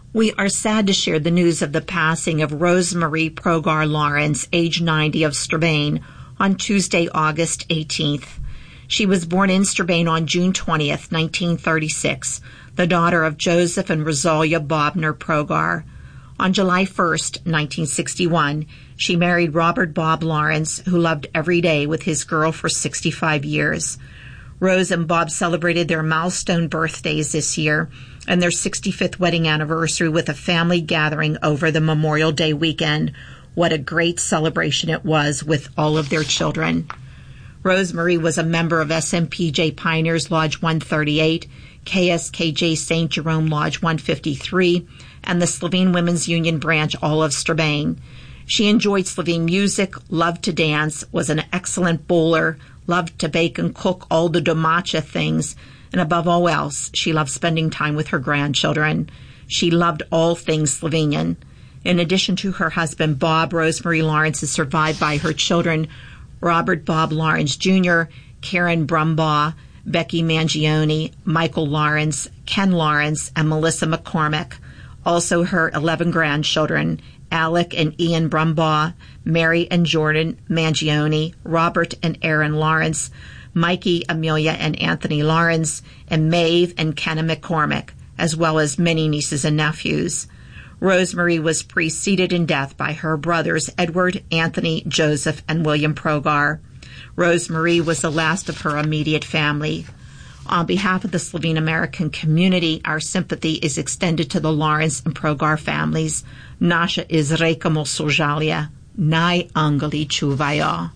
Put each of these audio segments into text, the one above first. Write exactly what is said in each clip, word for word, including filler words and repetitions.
We are sad to share the news of the passing of Rosemarie Progar Lawrence, age ninety, of Strabane, on Tuesday, August eighteenth. She was born in Strabane on June twentieth, nineteen thirty-six, the daughter of Joseph and Rosalia Bobner Progar. On July first, nineteen sixty-one, she married Robert Bob Lawrence, who loved every day with his girl for sixty-five years. Rose and Bob celebrated their milestone birthdays this year and their sixty-fifth wedding anniversary with a family gathering over the Memorial Day weekend. What a great celebration it was with all of their children. Rosemarie was a member of S M P J Pioneers Lodge one thirty-eight, K S K J Saint Jerome Lodge one fifty-three, and the Slovene Women's Union branch, all of Strabane. She enjoyed Slovene music, loved to dance, was an excellent bowler, loved to bake and cook all the domaća things, and above all else, she loved spending time with her grandchildren. She loved all things Slovenian. In addition to her husband, Bob, Rosemarie Lawrence is survived by her children, Robert Bob Lawrence Junior, Karen Brumbaugh, Becky Mangione, Michael Lawrence, Ken Lawrence, and Melissa McCormick. Also her eleven grandchildren, Alec and Ian Brumbaugh, Mary and Jordan Mangione, Robert and Aaron Lawrence, Mikey, Amelia, and Anthony Lawrence, and Maeve and Kenna McCormick, as well as many nieces and nephews. Rosemarie was preceded in death by her brothers Edward, Anthony, Joseph, and William Progar. Rosemarie was the last of her immediate family. On behalf of the Slovene American community, our sympathy is extended to the Lawrence and Progar families. Naša izrekamo sožalje. Naj angeli čuvajo.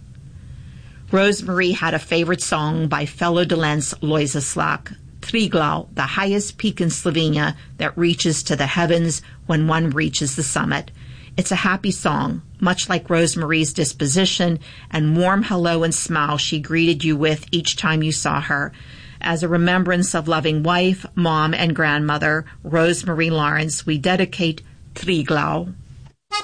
Rosemarie had a favorite song by fellow Dolenc Lojza Slak, Triglav, the highest peak in Slovenia that reaches to the heavens when one reaches the summit. It's a happy song, much like Rosemarie's disposition and warm hello and smile she greeted you with each time you saw her. As a remembrance of loving wife, mom, and grandmother, Rosemarie Lawrence, we dedicate Triglav.